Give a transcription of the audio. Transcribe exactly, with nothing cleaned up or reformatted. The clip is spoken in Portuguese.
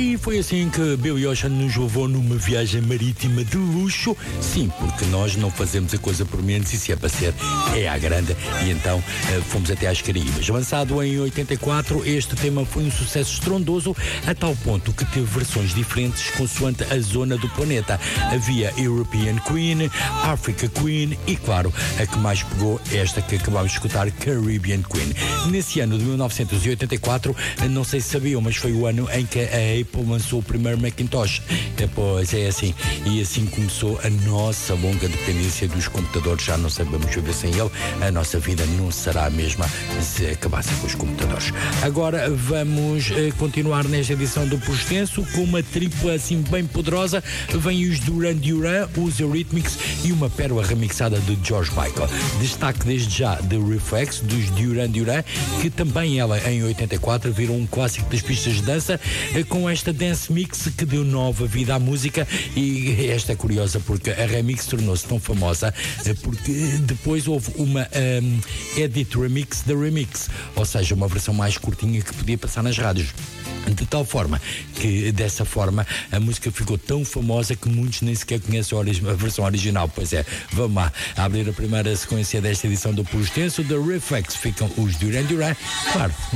E foi assim que Billy Ocean nos levou numa viagem marítima de luxo. Sim, porque nós não fazemos a coisa por menos e se é para ser, é à grande. E então fomos até às Caraíbas. Lançado em oitenta e quatro, este tema foi um sucesso estrondoso a tal ponto que teve versões diferentes consoante a zona do planeta. Havia European Queen, Africa Queen e, claro, a que mais pegou, esta que acabámos de escutar, Caribbean Queen. Nesse ano de mil novecentos e oitenta e quatro, não sei se sabiam, mas foi o ano em que a Apple lançou o primeiro Macintosh. Depois é assim, e assim começou a nossa longa dependência dos computadores. Já não sabemos viver sem ele, a nossa vida não será a mesma se acabassem com os computadores. Agora vamos eh, continuar nesta edição do Por Extenso com uma tripla assim bem poderosa. Vêm os Duran Duran, os Eurythmics e uma pérola remixada de George Michael. Destaque desde já The Reflex dos Duran Duran, que também ela em oitenta e quatro virou um clássico das pistas de dança, eh, com esta dance mix que deu nova vida à música. E esta é curiosa porque a remix tornou-se tão famosa eh, porque depois houve uma um, edit remix da remix, ou seja, uma versão mais curtinha que podia passar nas rádios. De tal forma que, dessa forma, a música ficou tão famosa que muitos nem sequer conhecem a, ori- a versão original. Pois é, vamos lá abrir a primeira sequência desta edição do Por Extenso. The Reflex ficam os Duran Duran, claro.